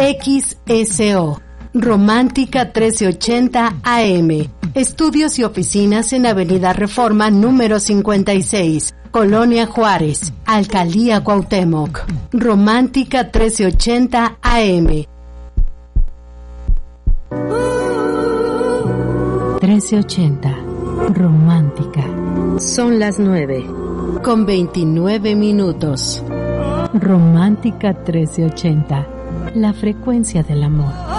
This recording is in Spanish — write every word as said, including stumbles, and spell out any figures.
X S O. Romántica trece ochenta A M. Estudios y oficinas en Avenida Reforma número cincuenta y seis, Colonia Juárez, Alcaldía Cuauhtémoc. Romántica trece ochenta A M. trece ochenta. Romántica. Son las nueve, con veintinueve minutos. Romántica trece ochenta. La frecuencia del amor.